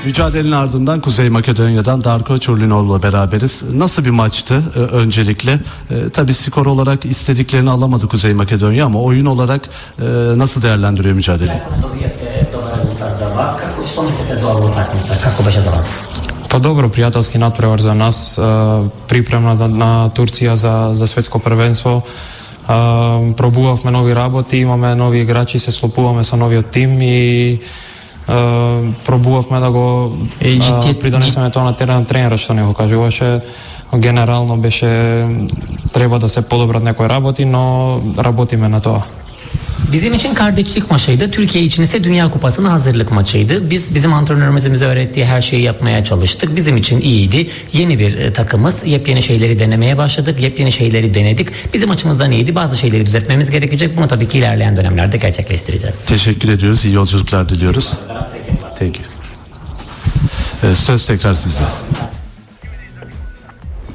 Mücadelenin ardından Kuzey Makedonya'dan Darko Çurlinov'la beraberiz. Nasıl bir maçtı öncelikle? Tabii skor olarak istediklerini alamadı Kuzey Makedonya ama oyun olarak nasıl değerlendiriyor mücadeleyi? Pa dobro, prijateljski natprevar za nas, priprema na Turcija za svetsko prvenstvo. Probuvavme novi raboti, imame novi igrači, se sklopuvame sa novio tim i probувавме да го придонесеме тоа на терен тренерот што не го кажуваше. Генерално беше треба да се подобрат некои работи, но работиме на тоа. Bizim için kardeşlik maçıydı. Türkiye için ise Dünya Kupası'na hazırlık maçıydı. Biz bizim antrenörümüzün bize öğrettiği her şeyi yapmaya çalıştık. Bizim için iyiydi. Yeni bir takımız. Yepyeni şeyleri denemeye başladık. Yepyeni şeyleri denedik. Bizim açımızdan iyiydi. Bazı şeyleri düzeltmemiz gerekecek. Bunu tabii ki ilerleyen dönemlerde gerçekleştireceğiz. Teşekkür ediyoruz. İyi yolculuklar diliyoruz. Thank you. Söz tekrar sizde.